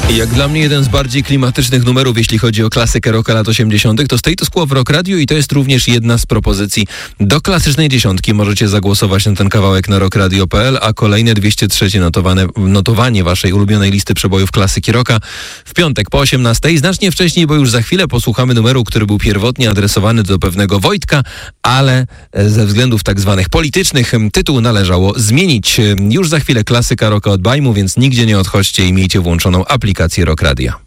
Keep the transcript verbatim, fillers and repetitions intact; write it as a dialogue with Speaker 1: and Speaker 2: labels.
Speaker 1: Jak dla mnie jeden z bardziej klimatycznych numerów, jeśli chodzi o klasykę rocka lat osiemdziesiątych, to Status Quo w Rock Radio i to jest również jedna z propozycji do klasycznej dziesiątki. Możecie zagłosować na ten kawałek na rock radio kropka p l, a kolejne dwieście trzy notowane, notowanie waszej ulubionej listy przebojów klasyki rocka w piątek po osiemnastej. Znacznie wcześniej, bo już za chwilę posłuchamy numeru, który był pierwotnie adresowany do pewnego Wojtka, ale ze względów tak zwanych politycznych tytuł należało zmienić. Już za chwilę klasyka rocka od Bajmu, więc nigdzie nie odchodźcie i miejcie włączoną aplikację Rock Radia.